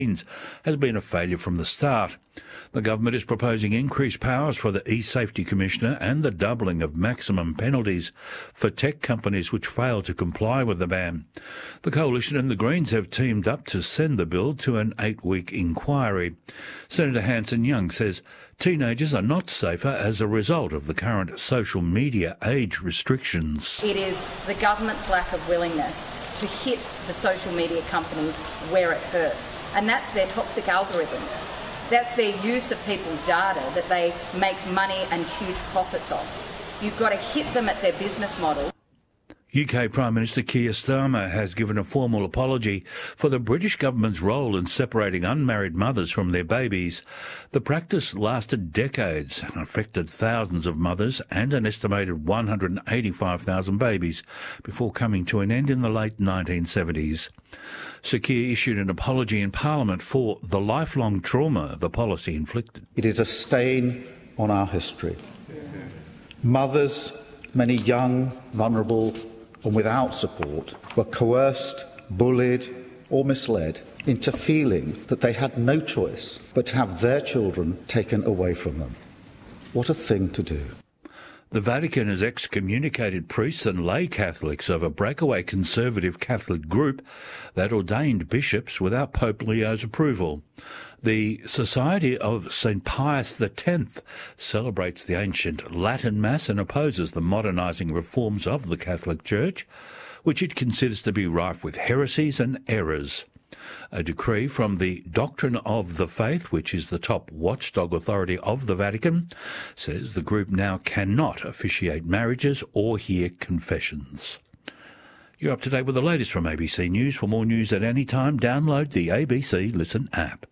has been a failure from the start. The government is proposing increased powers for the e-Safety Commissioner and the doubling of maximum penalties for tech companies which fail to comply with the ban. The Coalition and the Greens have teamed up to send the bill to an 8-week inquiry. Senator Hanson-Young says teenagers are not safer as a result of the current social media age restrictions. It is the government's lack of willingness to hit the social media companies where it hurts. And that's their toxic algorithms. That's their use of people's data that they make money and huge profits off. You've got to hit them at their business model. UK Prime Minister Keir Starmer has given a formal apology for the British government's role in separating unmarried mothers from their babies. The practice lasted decades and affected thousands of mothers and an estimated 185,000 babies before coming to an end in the late 1970s. Sir Keir issued an apology in Parliament for the lifelong trauma the policy inflicted. It is a stain on our history. Mothers, many young, vulnerable and without support, were coerced, bullied or misled into feeling that they had no choice but to have their children taken away from them. What a thing to do. The Vatican has excommunicated priests and lay Catholics of a breakaway conservative Catholic group that ordained bishops without Pope Leo's approval. The Society of St. Pius X celebrates the ancient Latin Mass and opposes the modernising reforms of the Catholic Church, which it considers to be rife with heresies and errors. A decree from the Doctrine of the Faith, which is the top watchdog authority of the Vatican, says the group now cannot officiate marriages or hear confessions. You're up to date with the latest from ABC News. For more news at any time, download the ABC Listen app.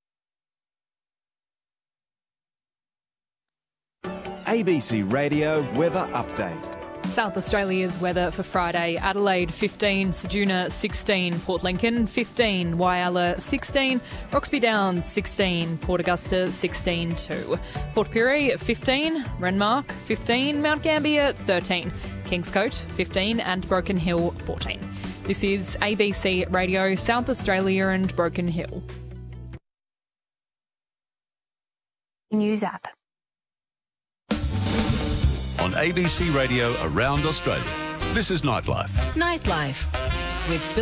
ABC Radio Weather Update. South Australia's weather for Friday: Adelaide 15, Ceduna 16, Port Lincoln 15, Whyalla 16, Roxby Downs 16, Port Augusta 16 too, Port Pirie 15, Renmark 15, Mount Gambier 13, Kingscote 15 and Broken Hill 14. This is ABC Radio South Australia and Broken Hill. News app. On ABC Radio around Australia, this is Nightlife. Nightlife with